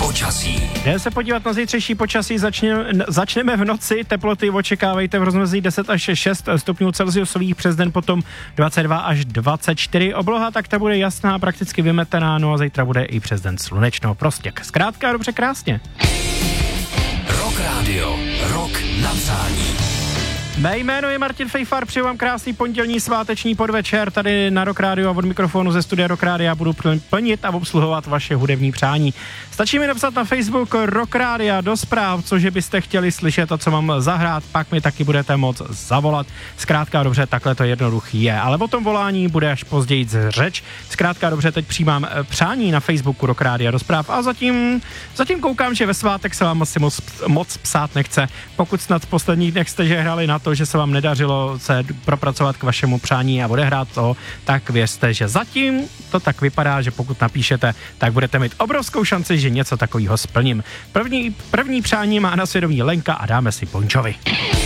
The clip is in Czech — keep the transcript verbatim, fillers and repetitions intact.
Počasí. Jdeme se podívat na zítřejší počasí, začne, začneme v noci, teploty očekávejte v rozmezí deset až šest stupňů Celsiusových, přes den potom dvacet dva až dvacet čtyři, obloha tak ta bude jasná, prakticky vymetená, no a zítra bude i přes den slunečno, prostě zkrátka dobře krásně. Rock Radio, rok na přání. Mé jméno je Martin Fejfar, přeju vám krásný pondělní sváteční podvečer tady na Rock Radio a od mikrofonu ze studia Rock Radio budu plnit a obsluhovat vaše hudební přání. Stačí mi napsat na Facebook Rock Radio do zpráv, cože byste chtěli slyšet a co mám zahrát, pak mi taky budete moct zavolat. Zkrátka dobře, takhle to jednoduchý je, ale o tom volání bude až později řeč. Zkrátka dobře, teď přijímám přání na Facebooku Rock Radio do zpráv a zatím, zatím koukám, že ve svátek se vám asi moc, moc psát nechce. Pokud snad v posledních dnech jste že hrali na to, že se vám nedařilo se propracovat k vašemu přání a odehrát to, tak věřte, že zatím to tak vypadá, že pokud napíšete, tak budete mít obrovskou šanci, že něco takového splním. První, první přání má na svědomí Lenka a dáme si Bon Jovi.